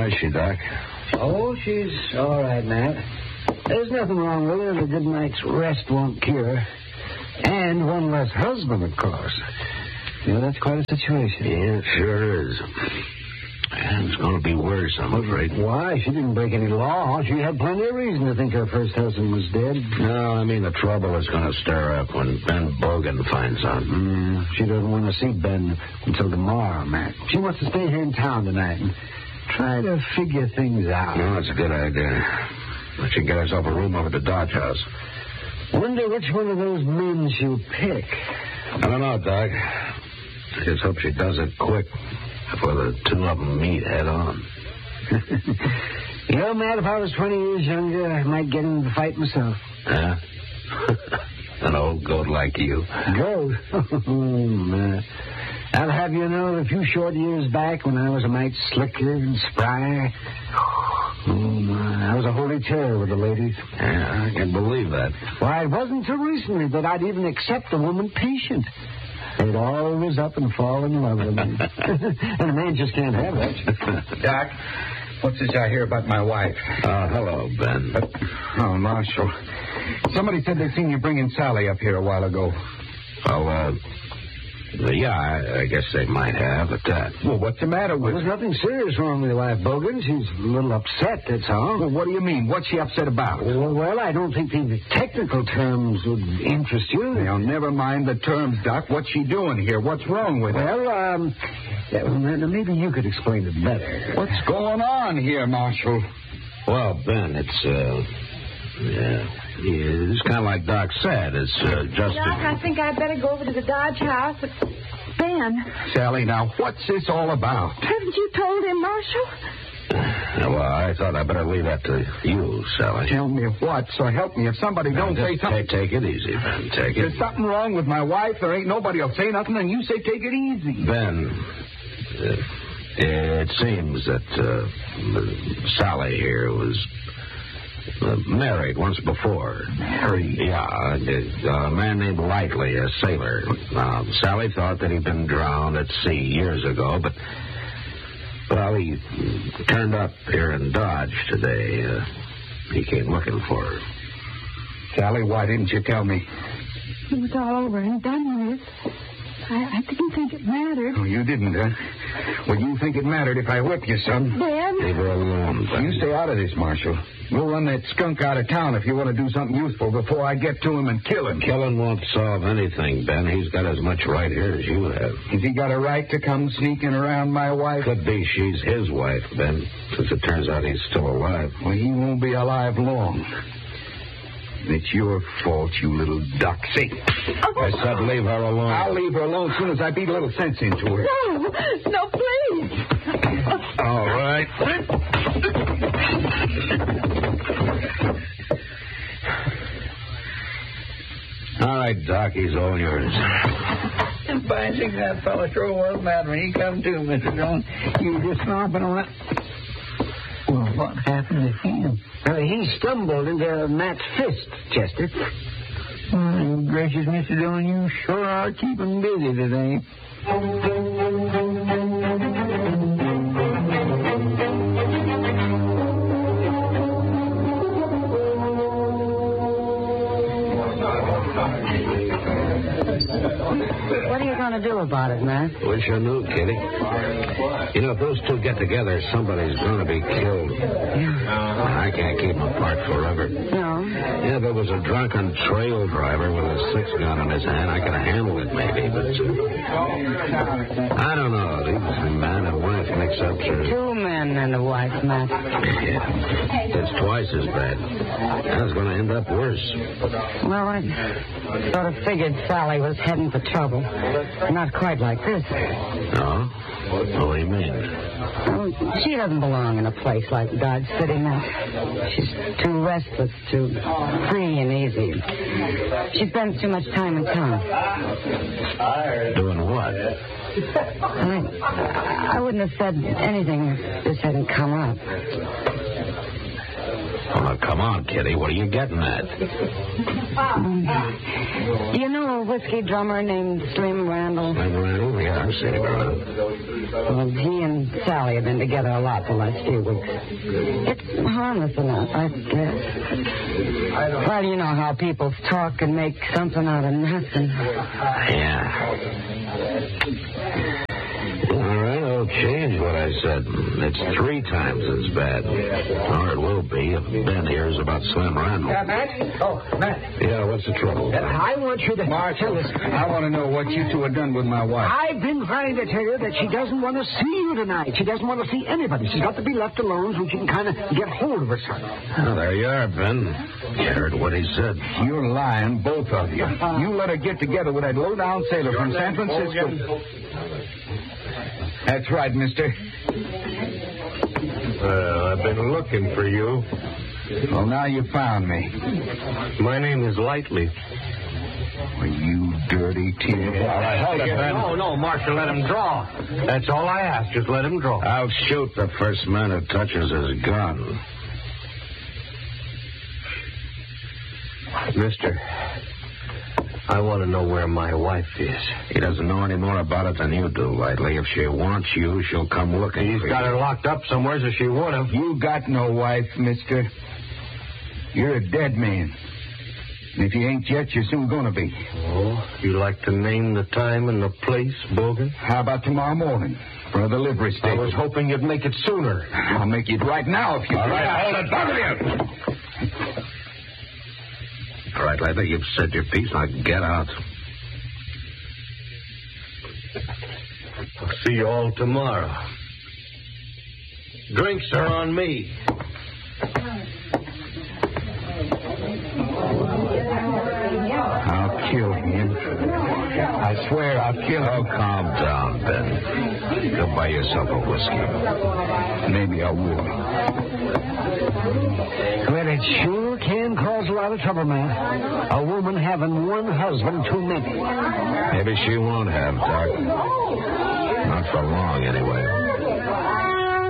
How is she, Doc? Oh, she's all right, Matt. There's nothing wrong with her, and a good night's rest won't cure her. And one less husband, of course. You know, that's quite a situation. Yeah, it sure is. And it's going to be worse, I'm afraid. Why? She didn't break any law. She had plenty of reason to think her first husband was dead. No, I mean the trouble is going to stir up when Ben Bogan finds out. She doesn't want to see Ben until tomorrow, Matt. She wants to stay here in town tonight and try to figure things out. No, that's a good idea. But she can get herself a room over at the Dodge House. Wonder which one of those men she'll pick. I don't know, Doc. I just hope she does it quick before the two of them meet head on. You know, Matt, if I was 20 years younger, I might get into the fight myself. Yeah? An old goat like you. Goat? Matt. I'll have you know that a few short years back when I was a mite slicker and spry, I was a holy terror with the ladies. Yeah, I can believe that. Why, it wasn't until recently that I'd even accept a woman patient. They'd always up and fall in love with me. And a man just can't have that. Doc, what's this I hear about my wife? Hello, Ben. Oh, Marshal. Somebody said they'd seen you bringing Sally up here a while ago. Well, yeah, I guess they might have at that. Well, what's the matter with There's nothing serious wrong with your wife, Bogan. She's a little upset, that's all. Well, what do you mean? What's she upset about? Well, I don't think the technical terms would interest you. Now, never mind the terms, Doc. What's she doing here? What's wrong with her? Well, maybe you could explain it better. What's going on here, Marshal? Well, Ben, it's kind of like Doc said. It's just... Doc, I think I'd better go over to the Dodge House. Ben. Sally, now, what's this all about? Haven't you told him, Marshal? Well, I thought I'd better leave that to you, Sally. Tell me what, so help me. If somebody don't say something... Take it easy, Ben. Take it. There's something wrong with my wife. There ain't nobody will say nothing, and you say take it easy. Ben, it seems that Sally here was... married once before. Married? Yeah, a man named Lightly, a sailor. Sally thought that he'd been drowned at sea years ago, but, well, he turned up here in Dodge today. He came looking for her. Sally, why didn't you tell me? It was all over and done with. I didn't think it mattered. Oh, you didn't, huh? Well, you think it mattered if I whip you, son. Ben? Leave her alone, Ben. You stay out of this, Marshal. We'll run that skunk out of town if you want to do something useful before I get to him and kill him. Killing won't solve anything, Ben. He's got as much right here as you have. Has he got a right to come sneaking around my wife? Could be she's his wife, Ben, since it turns out he's still alive. Well, he won't be alive long. It's your fault, you little doxy. I said leave her alone. I'll leave her alone as soon as I beat a little sense into her. No, please. All right. All right, Doc, he's all yours. If I think that fellow sure was mad when he come to, Mr. Jones. You were just stomping on it. Well, what happened to him? He stumbled into Matt's fist, Chester. Oh, gracious, Mr. Dillon, you sure are keeping busy today. What are you going to do about it, Matt? Wish I knew, Kitty. You know, if those two get together, somebody's going to be killed. I can't keep them apart forever. No. Yeah, there was a drunken trail driver with a 6-gun in his hand. I could have handled it, maybe, but... I don't know. These man and wife mix-ups are... 2 men and a wife, Matt. Yeah. It's twice as bad. That's going to end up worse. Well, I sort of figured Sally was heading for trouble. Not quite like this. No? What do you mean? Well, she doesn't belong in a place like Dodge City, Matt. She's too restless, too free and easy. She spends too much time in town. Doing what? I wouldn't have said anything if this hadn't come up. Oh, now, come on, Kitty. What are you getting at? You know a whiskey drummer named Slim Randall? Slim Randall? Yeah, I've seen him around. Well, he and Sally have been together a lot the last few weeks. It's harmless enough, I guess. Well, you know how people talk and make something out of nothing. Yeah. All right, I'll change what I said. It's 3 times as bad. Or it will be if Ben hears about Slim Randall. Matt? Oh, Matt. Yeah, what's the trouble? I want you to tell us. I want to know what you two have done with my wife. I've been trying to tell you that she doesn't want to see you tonight. She doesn't want to see anybody. She's got to be left alone so she can kind of get hold of herself. Oh, there you are, Ben. You heard what he said. You're lying, both of you. You let her get together with that low-down sailor from San Francisco. That's right, mister. I've been looking for you. Well, now you found me. My name is Lightly. Well, you dirty tear. All right, hold it, Ben. No, Marshal, let him draw. That's all I ask. Just let him draw. I'll shoot the first man who touches his gun. Mister, I want to know where my wife is. He doesn't know any more about it than you do, Lightly. If she wants you, she'll come looking. He's got her locked up somewhere, so she would have. You got no wife, mister. You're a dead man. And if you ain't yet, you're soon going to be. Oh, you like to name the time and the place, Bogan? How about tomorrow morning for the livery I stable? was hoping you'd make it sooner. I'll make it right now if you... All right, hold it, both of you. All right, Lightly, you've said your piece. Now get out. I'll see you all tomorrow. Drinks are on me. I'll kill him. I swear I'll kill him. Oh, calm down, Ben. Go buy yourself a whiskey. Maybe I will. Well, it sure can cause a lot of trouble, man. A woman having one husband too many. Maybe she won't have, Doc. Not for long, anyway.